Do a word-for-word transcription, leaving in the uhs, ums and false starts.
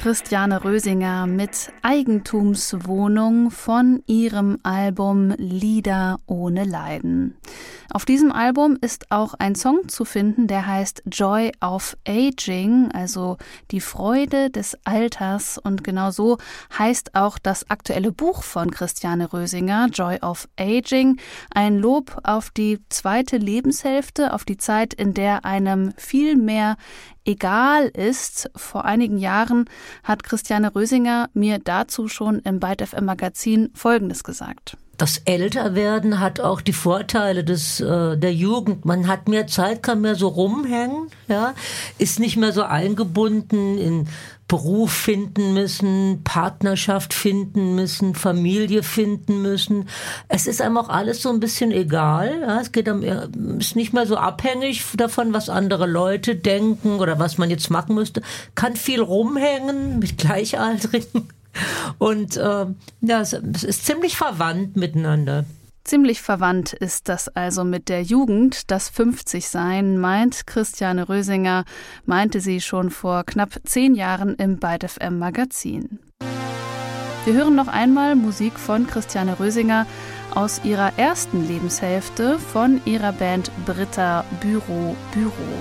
Christiane Rösinger mit Eigentumswohnung von ihrem Album Lieder ohne Leiden. Auf diesem Album ist auch ein Song zu finden, der heißt Joy of Aging, also die Freude des Alters. Und genau so heißt auch das aktuelle Buch von Christiane Rösinger, Joy of Aging. Ein Lob auf die zweite Lebenshälfte, auf die Zeit, in der einem viel mehr egal ist. Vor einigen Jahren hat Christiane Rösinger mir dazu schon im Byte F M Magazin Folgendes gesagt. Das Älterwerden hat auch die Vorteile des äh, der Jugend. Man hat mehr Zeit, kann mehr so rumhängen, ja, ist nicht mehr so eingebunden in Beruf finden müssen, Partnerschaft finden müssen, Familie finden müssen. Es ist einem auch alles so ein bisschen egal. Ja, es geht am, ist nicht mehr so abhängig davon, was andere Leute denken oder was man jetzt machen müsste. Kann viel rumhängen mit Gleichaltrigen. Und äh, ja, es ist ziemlich verwandt miteinander. Ziemlich verwandt ist das also mit der Jugend. Das fünfzig-Sein, meint Christiane Rösinger, meinte sie schon vor knapp zehn Jahren im Byte F M Magazin. Wir hören noch einmal Musik von Christiane Rösinger aus ihrer ersten Lebenshälfte von ihrer Band Britta Büro Büro.